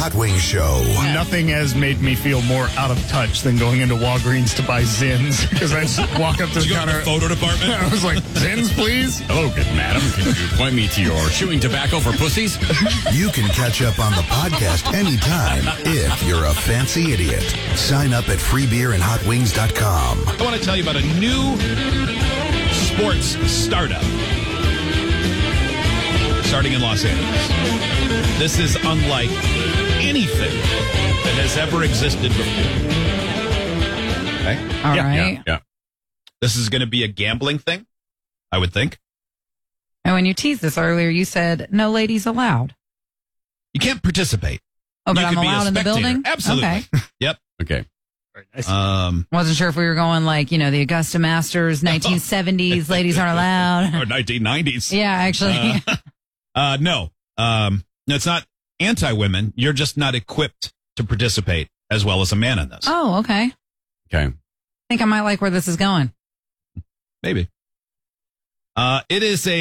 Hot Wings Show. Nothing has made me feel more out of touch than going into Walgreens to buy Zins, because I just walk up to the counter. Photo department. I was like, Zins, please. Hello, good madam. Can you point me to your chewing tobacco for pussies? You can catch up on the podcast anytime if you're a fancy idiot. Sign up at freebeerandhotwings.com. I want to tell you about a new sports startup starting in Los Angeles. This is unlike anything that has ever existed before. Okay? All right. Yeah. This is going to be a gambling thing, I would think. And when you teased this earlier, you said no ladies allowed. You can't participate. Oh, but You I'm could be a allowed in the spectator. building? Absolutely. Okay. Yep. Okay. Wasn't sure if we were going like, the Augusta Masters, 1970s, ladies aren't allowed. Or 1990s. Yeah, actually. No. No, it's not anti-women. You're just not equipped to participate as well as a man in this. Oh, okay. Okay. I think I might like where this is going. Maybe. It is